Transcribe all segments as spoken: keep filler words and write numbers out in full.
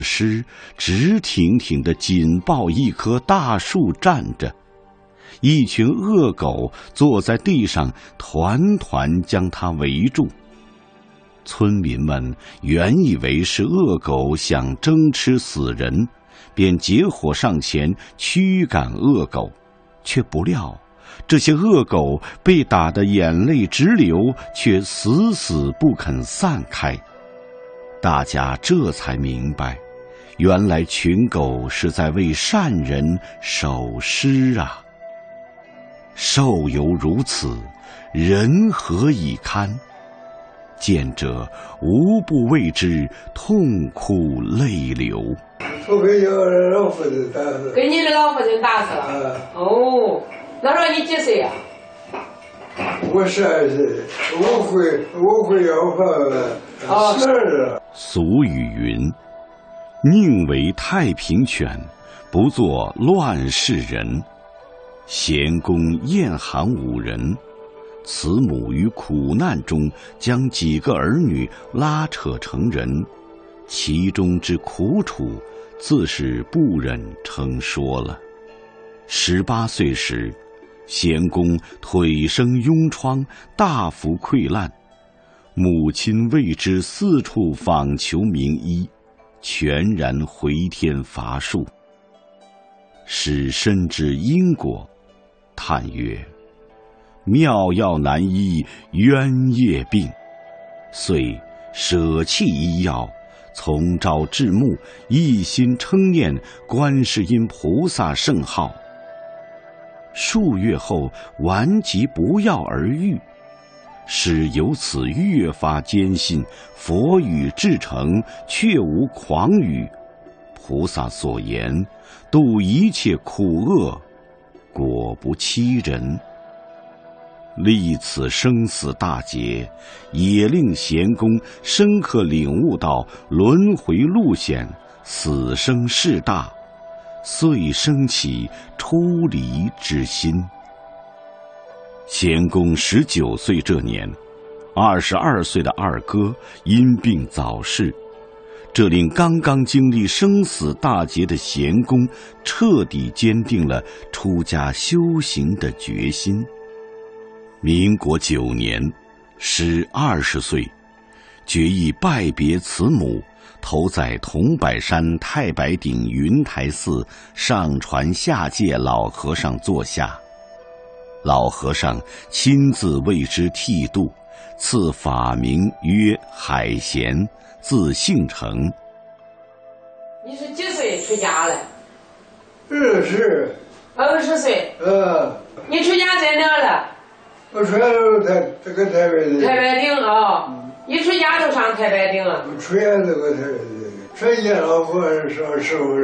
师直挺挺地紧抱一棵大树站着，一群恶狗坐在地上团团将他围住。村民们原以为是恶狗想争吃死人，便结伙上前驱赶恶狗，却不料这些恶狗被打得眼泪直流，却死死不肯散开。大家这才明白，原来群狗是在为善人守尸啊！兽犹如此，人何以堪？见者无不为之痛哭泪流。 我给我老夫人打死。给你的老夫人打死了？啊、哦，那时候你几岁呀、啊？我十二岁，我会我会要饭，十二了。 俗语云：“宁为太平犬，不做乱世人。”咸公厌寒五人，慈母于苦难中将几个儿女拉扯成人，其中之苦楚，自是不忍称说了。十八岁时，咸公腿生痈疮，大幅溃烂，母亲为之四处访求名医，全然回天乏术。使深知因果，叹曰：“妙药难医冤业病。”遂舍弃医药，从朝至暮，一心称念观世音菩萨圣号。数月后，顽疾不药而愈，使由此越发坚信佛语至诚，确无诳语。菩萨所言，度一切苦厄，果不欺人。历此生死大劫，也令咸公深刻领悟到轮回路险，死生事大，遂生起出离之心。咸公十九岁这年，二十二岁的二哥因病早逝，这令刚刚经历生死大劫的咸公彻底坚定了出家修行的决心。民国九年，时二十岁，决意拜别慈母，投在桐柏山太白顶云台寺上传下界老和尚座下。老和尚亲自为之剃度，赐法名曰海贤，字姓成。 你是几岁出家了？二十。二十岁。呃。你出家在哪了？我出家都台这个太白顶。太白顶啊、哦！一出家都上太白顶了。我出家这个太白顶，出家老和尚上师傅。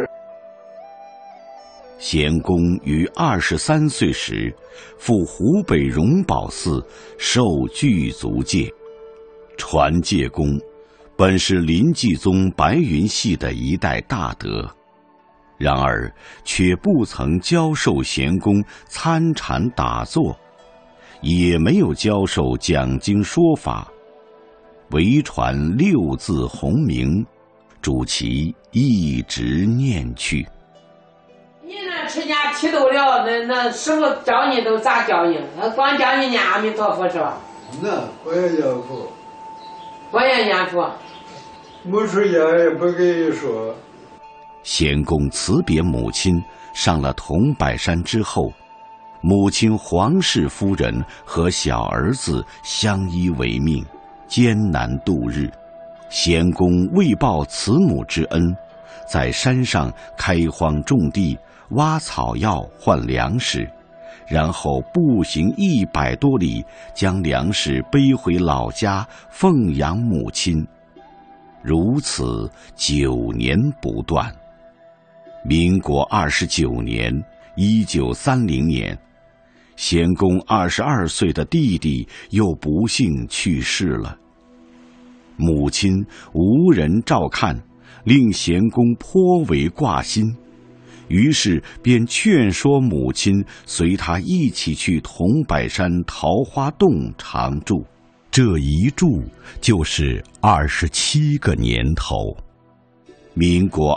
咸公于二十三岁时，赴湖北荣宝寺受具足戒。传戒公本是临济宗白云系的一代大德，然而却不曾教授咸公参禅打坐，也没有教授讲经说法，唯传六字洪名，主其一直念去。 你那出家剃度了，那那师傅教你都咋教你？他光教你念阿弥陀佛是吧？ 那我也念佛， 我也念佛。 没出家也不跟你说。 咸公辞别母亲，上了桐柏山之后，母亲黄氏夫人和小儿子相依为命，艰难度日。咸公为报慈母之恩，在山上开荒种地，挖草药换粮食，然后步行一百多里，将粮食背回老家奉养母亲。如此九年不断。民国二十九年，一九三零年，咸公二十二岁的弟弟又不幸去世了。母亲无人照看，令咸公颇为挂心，于是便劝说母亲随他一起去桐柏山桃花洞常住。这一住就是二十七个年头。 民国